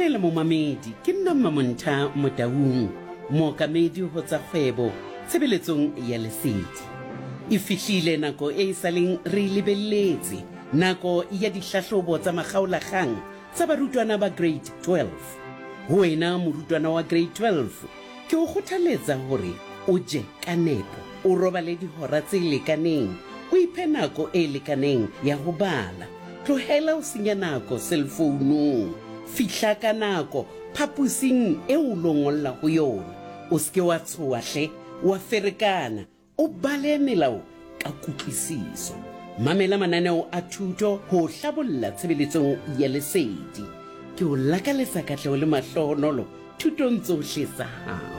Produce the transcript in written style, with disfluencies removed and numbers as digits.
Dumela momamedi, ke nna Mamontha Motaung, mookamedi ho tsa kgwebo tshebeletsong ya Lesedi. E fihlile nako e saleng re lebelletse, nako ya dihlahlobo tsa makgaolakgang tsa barutwana ba grade 12. Ho wena morutwana wa grade 12, ke o kgothaletsa hore o je ka nepo, o robale dihora tse lekaneng, o iphe nako e lekaneng ya ho bala, tlohela o senya nako cellphone-ung, fihla ka nako phapusing e o longolla ho yona, o ske wa tshoha wa ferekana, o bale melao ka kutlwisiso. Mamela mananeo a thuto ho hlabolla tshebeletsong ya Lesedi. Ke o lakaletsa katleho le mahlohonolo thutong tsohle tsa hao.